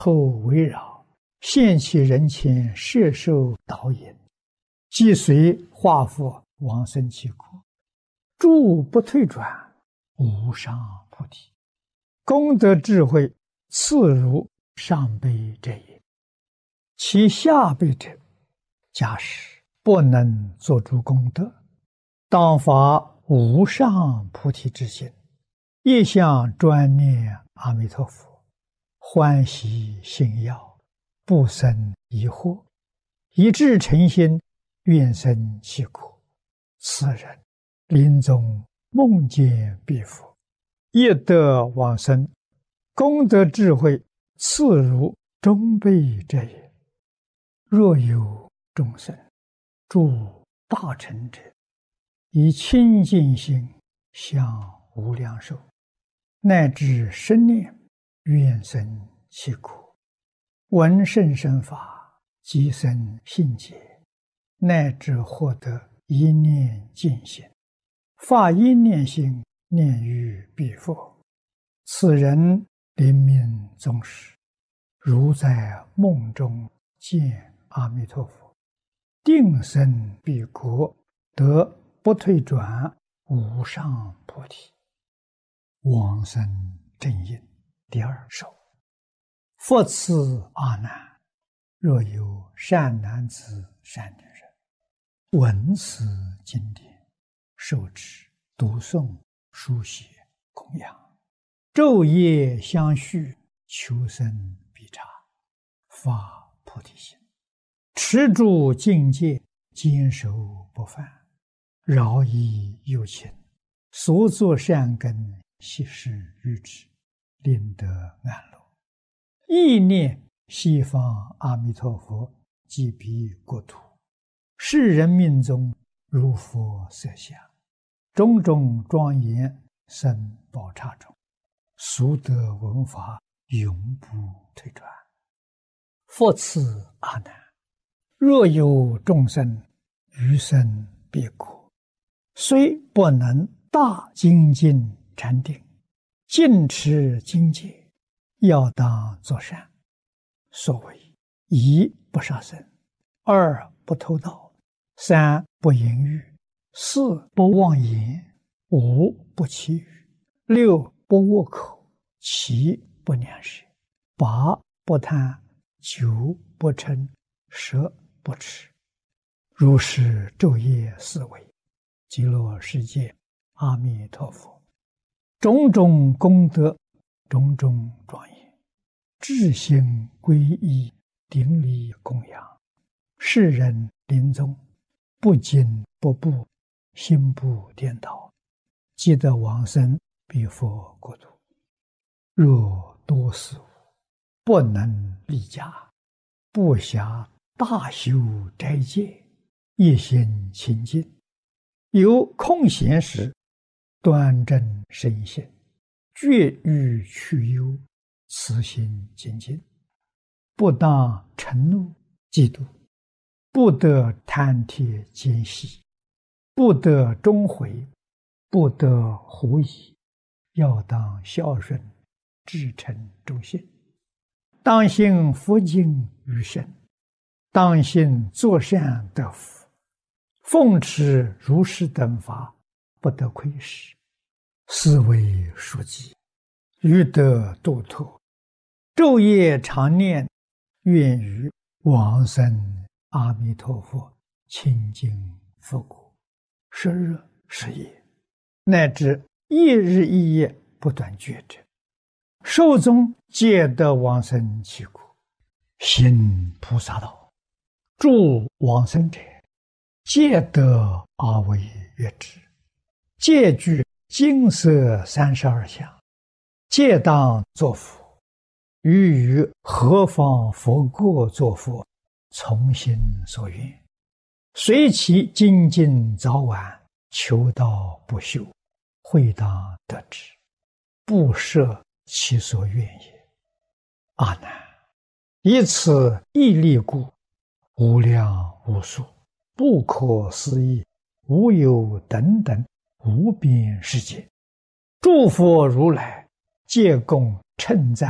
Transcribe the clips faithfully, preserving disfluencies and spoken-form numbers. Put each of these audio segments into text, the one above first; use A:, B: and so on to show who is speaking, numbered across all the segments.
A: 后围绕，现其人前摄受导引，即随化佛往生其国，住不退转，无上菩提。功德智慧次如上辈者也。其下辈者，假使不能作诸功德，当发无上菩提之心，一向专念阿弥陀佛，欢喜信要，不生疑惑，以至诚心，愿生其国。此人临终梦见彼佛，业得往生，功德智慧次如中辈者也。若有众生住大乘者，以清净心向无量寿，乃至生念愿生其国，闻甚深法，即生信解，乃至获得一念净心，发一念心念于彼佛。此人临命终时，如在梦中见阿弥陀佛，定生彼国，得不退转无上菩提。往生正因第二首。复次阿难，若有善男子善女人，闻此经典，受持读诵书写供养，昼夜相续，求生必察，发菩提心，持住境界，坚守不犯，饶益有情，所作善根悉施于之，令得安乐。意念西方阿弥陀佛即彼国土，世人命中如佛色相，种种庄严生宝刹中，俗得闻法，永不退转。复次阿难，若有众生余生彼国，虽不能大精进禅定，尽持经戒，要当作善。所谓一不杀生，二不偷盗，三不淫欲，四不妄言，五不绮语，六不恶口，七不两舌，八不贪，九不嗔，十不痴。如是昼夜思维，极乐世界阿弥陀佛，种种功德，种种庄严，至心皈依，顶礼供养，世人临终不惊不怖，心不颠倒，即得往生彼佛国土。若多死无，不能立家，不暇大修斋戒，一心清净，有空闲时，端正身心，绝欲去忧，慈心精进，不当嗔怒嫉妒，不得贪帖奸细，不得终悔，不得狐疑，要当孝顺，至诚忠信，当信佛经于身，当信作善得福，奉持如是等法，不得亏失，是为书记，欲得度脱，昼夜常念，愿于往生阿弥陀佛清净佛国，十日十夜，乃至一日一夜不断觉者，寿终皆得往生其国。行菩萨道，助往生者，皆得阿惟越致，皆具金色三十二相，皆当作佛。于于何方佛国作佛，从心所愿，随其精进早晚，求道不休，会当得之，不设其所愿也。阿难，以此义力故，无量无数，不可思议，无有等等无边世界，诸佛如来皆共称赞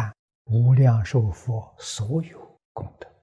A: 无量寿佛所有